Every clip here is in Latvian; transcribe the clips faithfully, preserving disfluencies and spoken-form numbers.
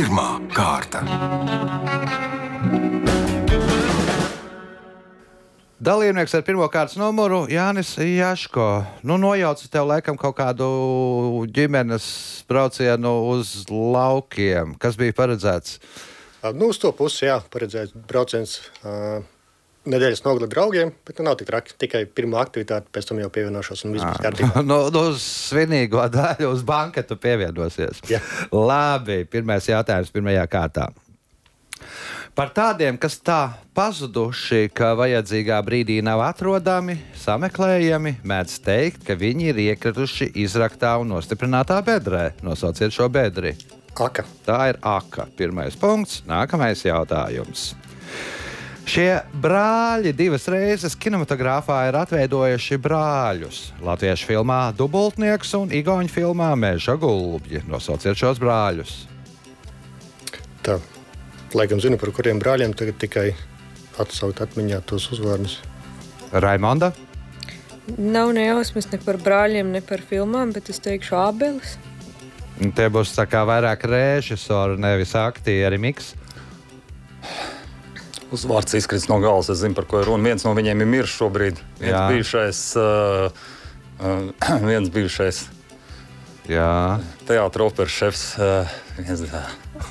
Pirmā kārta. Dalībnieks ar pirmo kārtas numuru Jānis Jaško. Nu, nojauca tev laikam kaut kādu ģimenes braucienu uz laukiem. Kas bija paredzēts? Nu, uz to pusi, jā, paredzēts brauciens uh, nedēļas nogala draugiem, bet nu nav tik traki. Tikai pirmā aktivitāte, pēc tam jau pievienošos un viss būs kārtībā. Nu, nu, uz svinīgo daļu, uz banketu pievienosies. Jā. Labi, pirmais jautājums pirmajā kārtā. Par tādiem, kas tā pazuduši, ka vajadzīgā brīdī nav atrodami, sameklējami, mēdz teikt, ka viņi ir iekrituši izraktā un nostiprinātā bedrē. Nosauciet šo bedri. Aka. Tā ir aka. Pirmais punkts. Nākamais jautājums. Šie brāļi divas reizes kinematogrāfā ir atveidojuši brāļus. Latviešu filmā Dubultnieks un igauņu filmā Meža gulbji. Nosauciet šos brāļus. Tā. Laikam zinu, par kuriem brāļiem tagad tikai atsaukt atmiņā tos uzvārdus. Raimonda? Nav nejausmas ne par brāļiem, ne par filmām, bet es teikšu Ābelis. Tie būs tā kā vairāk režisori, nevis aktieri. Miks? Uzvārds izkrits no galas, es zinu, par ko ir runa. Viens no viņiem ir miris šobrīd. Viens Jā. bijušais, uh, uh, viens bijušais Jā. teātra operas šefs. Uh, viens, uh,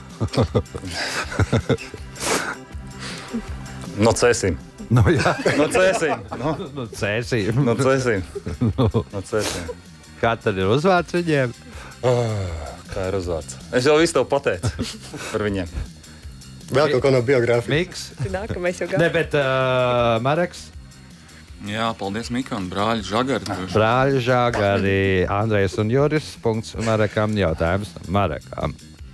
no Cēsīm. Nu, jā. No Cēsīm. No, Nu, cēsīm. no Cēsīm. No Cēsīm. Kā tad ir uzvārds viņiem? Oh, kā ir uzvārds? Es jau visu tev pateicu par viņiem. Vēl kaut ko no biogrāfijas. Miks? Nākamais jau Ne, gala. bet uh, Mareks? Jā, paldies, Mikam. Brāļi Žagari. Brāļi Žagari, Andrejs un Juris. Punkts Marekam. Jautājums Marekam.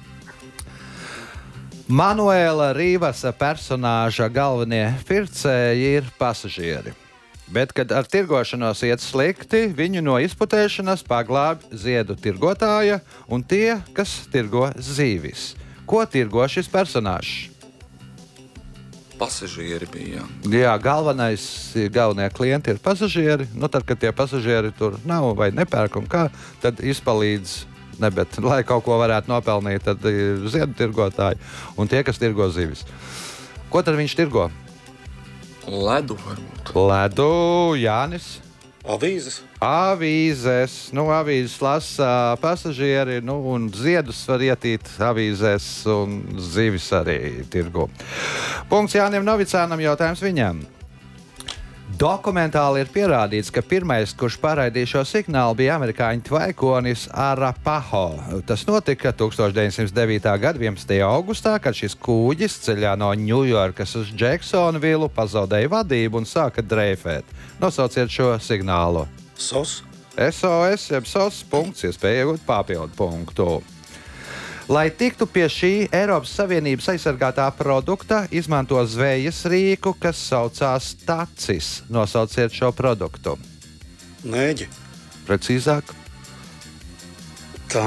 Manuela Rīvasa personāža galvenie pircēji ir pasažieri. Bet, kad ar tirgošanos iet slikti, viņu no izputēšanas paglāb ziedu tirgotāja un tie, kas tirgo zīvis. Ko tirgo šis personāžs? Pasažieri bija. Jā, galvenais, galvenie klienti ir pasažieri. Nu, tad, kad tie pasažieri tur nav vai nepērk un kā, tad izpalīdz. Ne, bet, lai kaut ko varētu nopelnīt, tad ir ziedu tirgotāji un tie, kas tirgo zivis. Ko tad viņš tirgo? Ledu varbūt. Ledu, Jānis. Avīzes. Avīzes. Nu, avīzes lasa pasažieri, nu, un ziedus var ietīt avīzēs, un zivis arī tirgo. Punkts Jānim Novicānam, jautājums viņam. Dokumentāli ir pierādīts, ka pirmais, kurš pārraidīja šo signālu, bija amerikāņu tvaikonis Arapaho. Tas notika tukstovš deviņsimt devītā gada vienpadsmitajā augustā, kad šis kūģis ceļā no Ņujorkas uz Džeksonvilu pazaudēja vadību un sāka dreifēt. Nosauciet šo signālu. S O S. S O S, jeb S O S, punkts, iespēja iegūt papildu punktu. Lai tiktu pie šī Eiropas Savienības aizsargātā produkta, izmanto zvejas rīku, kas saucās tacis. Nosauciet šo produktu. Nēģi. Precīzāk. Tā.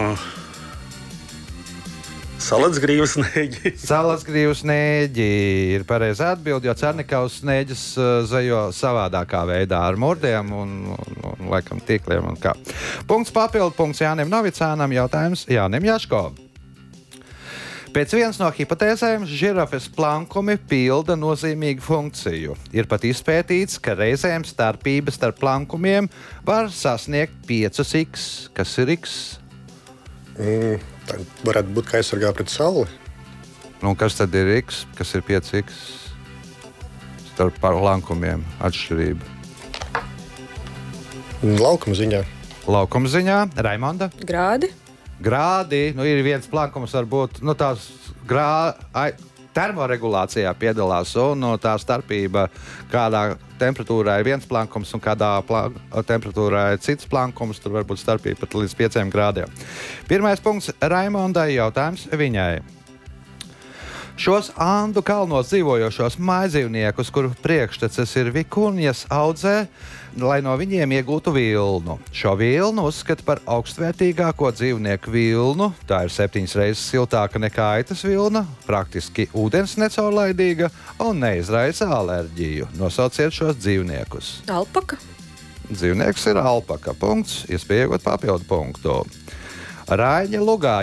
Salatsgrīvas nēģi. Salasgrīvs nēģi ir pareizā atbilde, jo Cernikavas nēģis uh, zvejo savādākā veidā ar murdiem un, un, un laikam tīkliem un kā. Punkts papildu, punkts Jānim Novicānam, jautājums Jānim Jaško. Pēc vienas no hipotēzēm žirafes plankumi pilda nozīmīgu funkciju. Ir pat izpētīts, ka reizēm starpības starp plankumiem var sasniegt piecus x. Kas ir x? Mm, tā varētu būt, ka aizsargā pret sauli. Nu, kas tad ir x? Kas ir pieci x? Starp plankumiem atšķirība. Laukuma ziņā. Laukuma ziņā, Raimonda. Grādi. Grādi, nu ir viens plankums, varbūt nu, tās grā, ai, termoregulācijā piedalās, un no tā starpība, kādā temperatūrā ir viens plankums un kādā plā, temperatūrā ir cits plankums, tur var būt starpība pat līdz pieciem grādiem. Pirmais punkts Raimondai, jautājums viņai. Šos Andu kalnos dzīvojošos maizīvniekus, kuru priekšteces ir vikunjas, audzē, lai no viņiem iegūtu vilnu. Šo vilnu uzskata par augstvērtīgāko dzīvnieku vilnu. Tā ir septiņas reizes siltāka nekā aitas vilna, praktiski ūdens necaurlaidīga un neizraisa alerģiju. Nosauciet šos dzīvniekus. Alpaka. Dzīvnieks ir alpaka. Punkts. Iespēja iegūt papildu punktu. Raiņa lugā